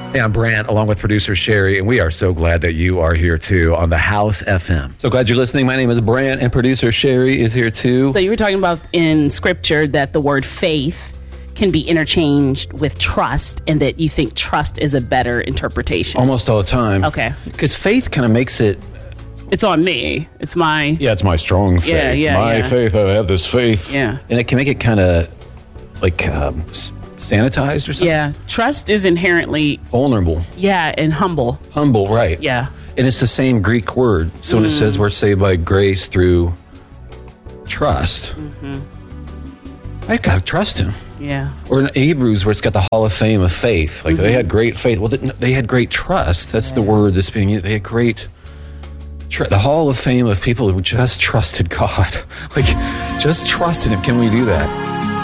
Hey, I'm Brant, along with producer Sherry, and we are so glad that you are here too on the House FM. So glad you're listening. My name is Brant, and producer Sherry is here too. So you were talking about in scripture that the word faith can be interchanged with trust, and that you think trust is a better interpretation. Almost all the time. Okay. Because faith kind of makes it... It's on me. It's my... Yeah, it's my strong faith. My faith, I have this faith. Yeah. And it can make it kind of like sanitized or something. Yeah. Trust is inherently... Vulnerable. Yeah, and humble. Humble, right. Yeah. And it's the same Greek word. So when it says we're saved by grace through trust, I got to trust him. Yeah. Or in Hebrews, where it's got the Hall of Fame of faith. Like they had great faith. Well, they had great trust. That's the word that's being used. They had great... the Hall of Fame of people who just trusted God. Like, just trusted him. Can we do that?